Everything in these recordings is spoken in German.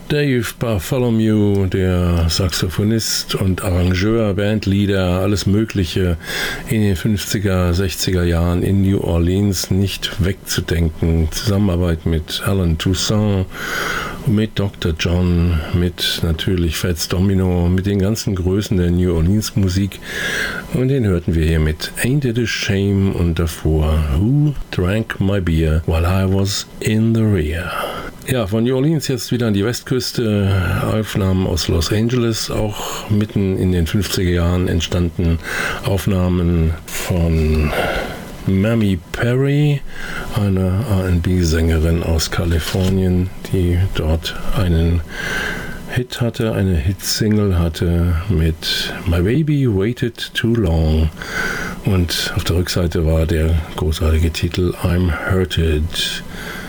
Dave Bartholomew, der Saxophonist und Arrangeur, Bandleader, alles Mögliche in den 50er, 60er Jahren in New Orleans nicht wegzudenken. Zusammenarbeit mit Alan Toussaint, mit Dr. John, mit natürlich Fats Domino, mit den ganzen Größen der New Orleans Musik. Und den hörten wir hier mit Ain't It a Shame und davor Who Drank My Beer While I Was in the Rear. Ja, von New Orleans jetzt wieder an die Westküste, Aufnahmen aus Los Angeles, auch mitten in den 50er Jahren entstanden Aufnahmen von Mamie Perry, eine R&B-Sängerin aus Kalifornien, die dort einen Hit hatte, eine Hitsingle hatte mit My Baby Waited Too Long und auf der Rückseite war der großartige Titel I'm Hurted.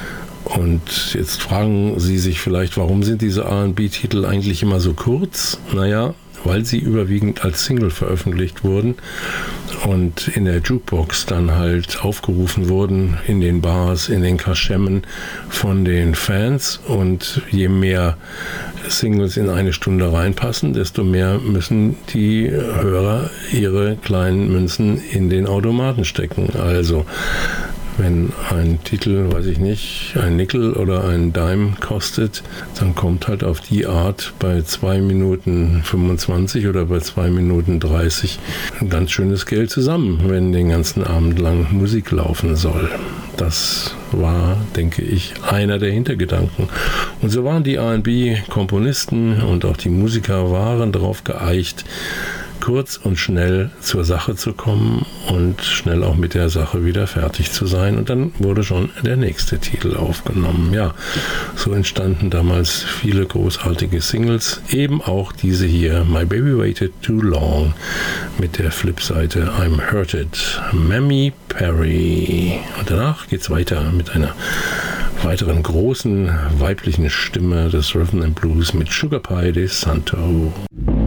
Und jetzt fragen Sie sich vielleicht, warum sind diese R&B-Titel eigentlich immer so kurz? Naja, weil sie überwiegend als Single veröffentlicht wurden und in der Jukebox dann halt aufgerufen wurden, in den Bars, in den Kaschemmen von den Fans. Und je mehr Singles in eine Stunde reinpassen, desto mehr müssen die Hörer ihre kleinen Münzen in den Automaten stecken. Also wenn ein Titel, weiß ich nicht, ein Nickel oder ein Dime kostet, dann kommt halt auf die Art bei 2 Minuten 25 oder bei 2 Minuten 30 ein ganz schönes Geld zusammen, wenn den ganzen Abend lang Musik laufen soll. Das war, denke ich, einer der Hintergedanken. Und so waren die R&B-Komponisten und auch die Musiker waren darauf geeicht, kurz und schnell zur Sache zu kommen und schnell auch mit der Sache wieder fertig zu sein. Und dann wurde schon der nächste Titel aufgenommen. Ja, so entstanden damals viele großartige Singles. Eben auch diese hier, My Baby Waited Too Long, mit der Flipseite I'm Hurted, Mamie Perry. Und danach geht's weiter mit einer weiteren großen weiblichen Stimme des Rhythm and Blues mit Sugar Pie DeSanto.